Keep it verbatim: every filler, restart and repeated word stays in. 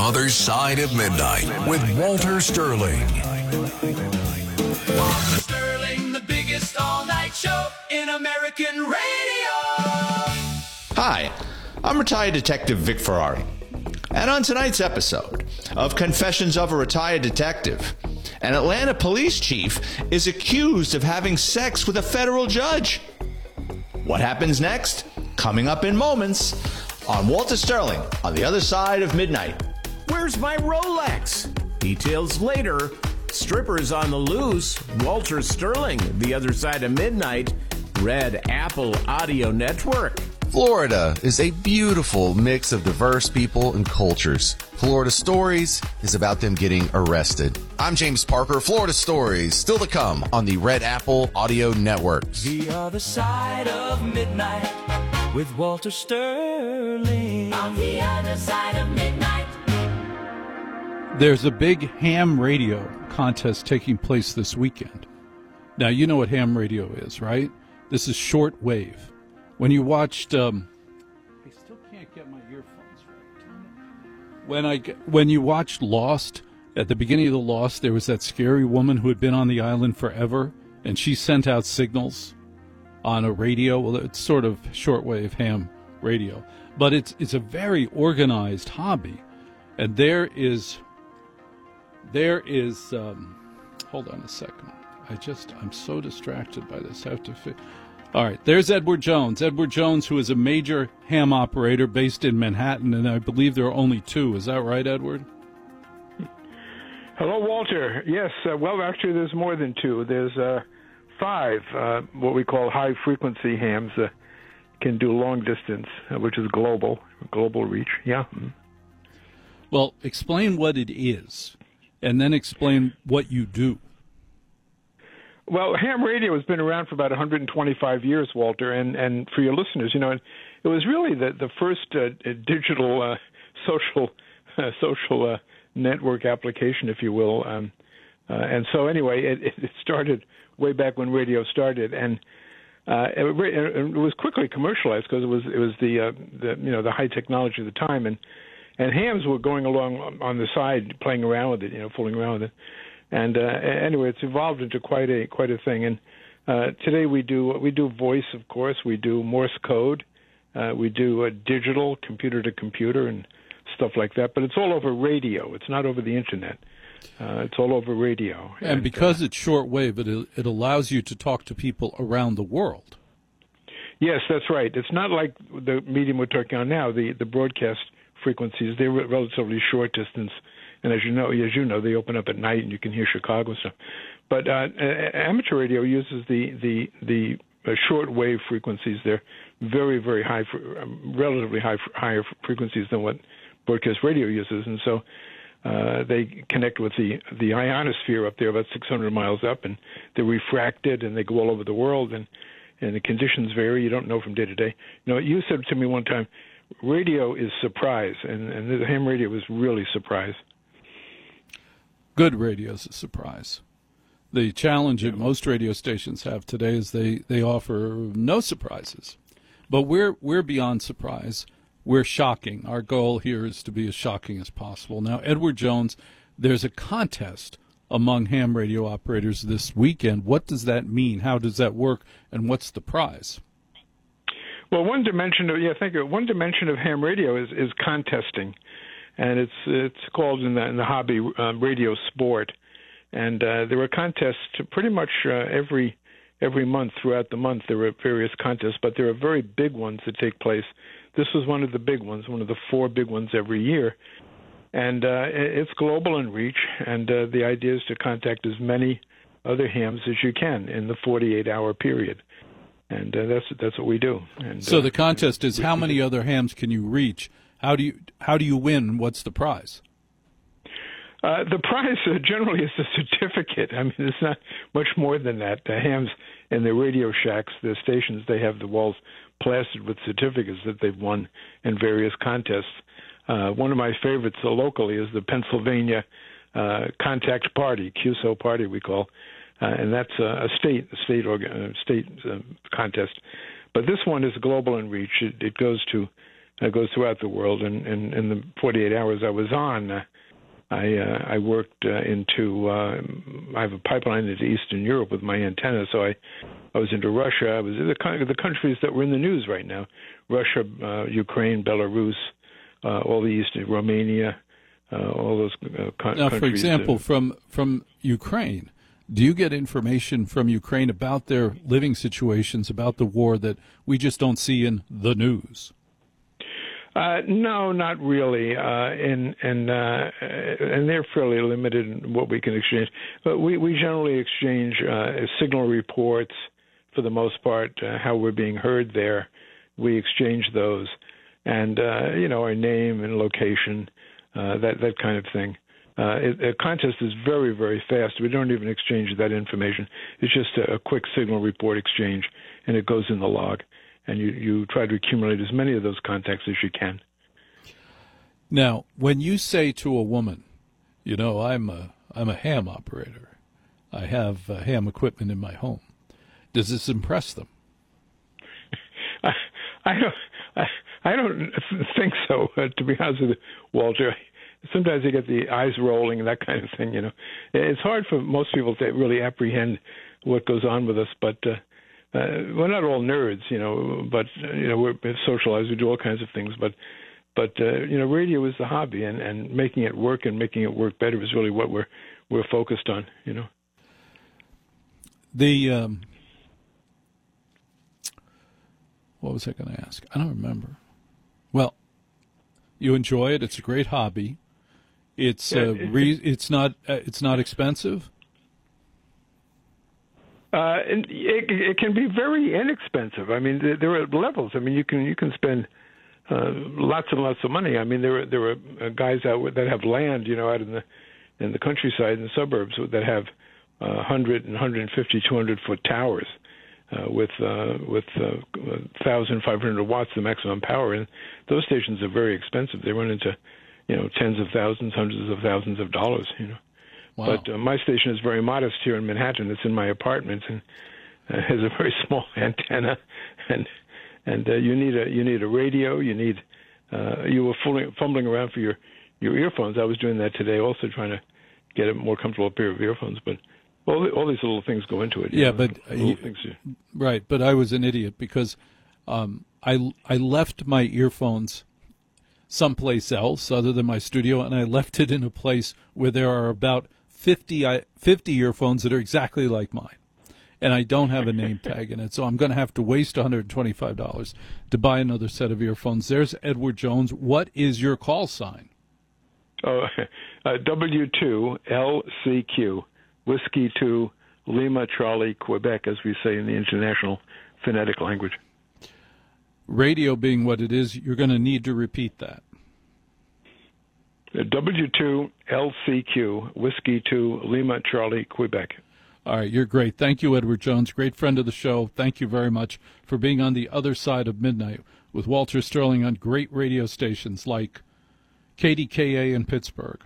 Other Side of Midnight with Walter Sterling. Walter Sterling, the biggest all-night show in American radio. Hi, I'm retired Detective Vic Ferrari. And on tonight's episode of Confessions of a Retired Detective, an Atlanta police chief is accused of having sex with a federal judge. What happens next? Coming up in moments on Walter Sterling on the Other Side of Midnight. Where's my Rolex? Details later. Strippers on the loose. Walter Sterling, The Other Side of Midnight. Red Apple Audio Network. Florida is a beautiful mix of diverse people and cultures. Florida Stories is about them getting arrested. I'm James Parker. Florida Stories still to come on the Red Apple Audio Network. The Other Side of Midnight with Walter Sterling. On the Other Side of Midnight. There's a big ham radio contest taking place this weekend. Now, you know what ham radio is, right? This is short wave. When you watched, um, I still can't get my earphones right. When I when you watched Lost, at the beginning of the Lost, there was that scary woman who had been on the island forever, and she sent out signals on a radio. Well, it's sort of shortwave ham radio, but it's it's a very organized hobby, and there is there is. Um, hold on a second. I just I'm so distracted by this. I have to. Fi- All right, there's Edward Jones. Edward Jones, who is a major ham operator based in Manhattan, and I believe there are only two. Is that right, Edward? Hello, Walter. Yes, uh, well, actually, there's more than two. There's uh, five, uh, what we call high-frequency hams, uh, can do long distance, uh, which is global, global reach, yeah. Well, explain what it is, and then explain what you do. Well, ham radio has been around for about one hundred twenty-five years, Walter, and, and for your listeners, you know, it, it was really the the first uh, digital uh, social uh, social uh, network application, if you will. Um, uh, and so, anyway, it, it started way back when radio started, and uh, it, it was quickly commercialized because it was it was the uh, the you know the high technology of the time, and and hams were going along on the side, playing around with it, you know, fooling around with it. And uh, anyway, it's evolved into quite a quite a thing. And uh, today we do we do voice, of course. We do Morse code. Uh, we do uh, digital, computer to computer, and stuff like that. But it's all over radio. It's not over the internet. Uh, it's all over radio. And, and because uh, it's shortwave, it it allows you to talk to people around the world. Yes, that's right. It's not like the medium we're talking on now. The the broadcast frequencies, they're relatively short distance. And as you know, as you know, they open up at night, and you can hear Chicago stuff. But uh, amateur radio uses the the the uh, short wave frequencies. They're very very high, um, relatively high higher frequencies than what broadcast radio uses, and so uh, they connect with the the ionosphere up there, about six hundred miles up, and they're refracted, and they go all over the world, and and the conditions vary. You don't know from day to day. You know, you said to me one time, radio is surprise, and and the ham radio was really surprise. Good radio is a surprise. The challenge that most radio stations have today is they, they offer no surprises. But we're we're beyond surprise. We're shocking. Our goal here is to be as shocking as possible. Now, Edward Jones, there's a contest among ham radio operators this weekend. What does that mean? How does that work? And what's the prize? Well, one dimension of yeah, thank you. One dimension of ham radio is, is contesting. And it's it's called in the, in the hobby uh, radio sport, and uh, there are contests pretty much uh, every every month throughout the month. There are various contests, but there are very big ones that take place. This was one of the big ones, one of the four big ones every year, and uh, it's global in reach. And uh, the idea is to contact as many other hams as you can in the forty-eight hour period, and uh, that's that's what we do. And, so uh, the contest is how many other hams can you reach? How do you how do you win? What's the prize? Uh, the prize uh, generally is a certificate. I mean, it's not much more than that. The hams in the Radio Shacks, the stations, they have the walls plastered with certificates that they've won in various contests. Uh, one of my favorites uh, locally is the Pennsylvania uh, Contact Party, Q S O Party we call, uh, and that's uh, a state a state organ, uh, state uh, contest. But this one is global in reach. It, it goes to it goes throughout the world. And in, in the forty-eight hours I was on, uh, I uh, I worked uh, into uh, I have a pipeline into Eastern Europe with my antenna, so I I was into Russia. I was in the the countries that were in the news right now: Russia, uh, Ukraine, Belarus, uh, all the Eastern, Romania, uh, all those uh, co- now, countries. for example, uh, from from Ukraine, do you get information from Ukraine about their living situations, about the war that we just don't see in the news? Uh, no, not really, uh, and and uh, and they're fairly limited in what we can exchange. But we, we generally exchange uh, signal reports for the most part, uh, how we're being heard there. We exchange those, and uh, you know, our name and location, uh, that that kind of thing. Uh, it, a contest is very very fast. We don't even exchange that information. It's just a, a quick signal report exchange, and it goes in the log. And you, you try to accumulate as many of those contacts as you can. Now, when you say to a woman, you know, I'm a I'm a ham operator, I have uh, ham equipment in my home, does this impress them? I, I don't I, I don't think so. Uh, to be honest with you, Walter, sometimes you get the eyes rolling and that kind of thing. You know, it's hard for most people to really apprehend what goes on with us, but. Uh, Uh, we're not all nerds, you know, but uh, you know we're socialized. We do all kinds of things, but but uh, you know, radio is the hobby, and, and making it work and making it work better is really what we're we're focused on. You know. The um, what was I going to ask? I don't remember. Well, you enjoy it. It's a great hobby. It's uh, re- it's not uh, it's not expensive. Uh, and it, it can be very inexpensive. I mean, there, there are levels. I mean, you can you can spend uh, lots and lots of money. I mean, there are there are guys out that have land, you know, out in the in the countryside and the suburbs that have uh, one hundred and one fifty, two hundred foot towers uh, with uh, with uh, one thousand five hundred watts, the maximum power. And those stations are very expensive. They run into, you know, tens of thousands, hundreds of thousands of dollars. You know. Wow. But uh, my station is very modest here in Manhattan. It's in my apartment and uh, has a very small antenna, and and uh, you need a you need a radio. You need uh, you were fooling, fumbling around for your, your earphones. I was doing that today, also trying to get a more comfortable pair of earphones. But all the, all these little things go into it. Yeah, know, but little uh, things you, right. But I was an idiot because um, I I left my earphones someplace else other than my studio, and I left it in a place where there are about fifty, fifty earphones that are exactly like mine, and I don't have a name tag in it, so I'm going to have to waste one hundred twenty-five dollars to buy another set of earphones. There's Edward Jones. What is your call sign? Oh, uh, W two L C Q, Whiskey two, Lima, Charlie, Quebec, as we say in the international phonetic language. Radio being what it is, you're going to need to repeat that. W two L C Q, Whiskey two, Lima, Charlie, Quebec. All right, you're great. Thank you, Edward Jones, great friend of the show. Thank you very much for being on the other side of midnight with Walter Sterling on great radio stations like K D K A in Pittsburgh.